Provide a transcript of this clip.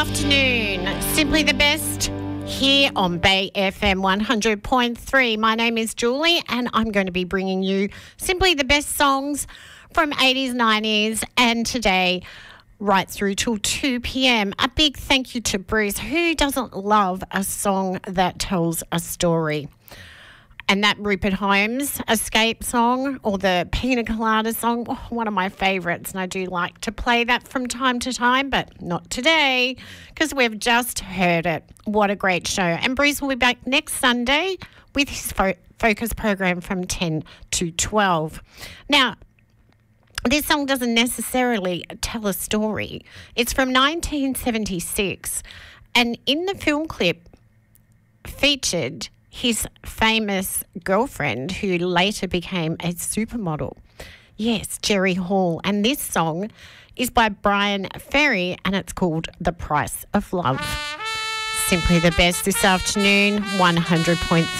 afternoon. Simply the best here on Bay FM 100.3. My name is Julie and I'm going to be bringing you simply the best songs from 80s, 90s and today right through till 2 p.m. A big thank you to Bruce. Who doesn't love a song that tells a story? And that Rupert Holmes Escape song or the Pina Colada song, one of my favourites. And I do like to play that from time to time, but not today because we've just heard it. What a great show. And Bruce will be back next Sunday with his Focus program from 10 to 12. Now, this song doesn't necessarily tell a story. It's from 1976. And in the film clip featured his famous girlfriend who later became a supermodel. Yes, Jerry Hall. And this song is by Bryan Ferry and it's called The Price of Love. Simply the best this afternoon, 100.3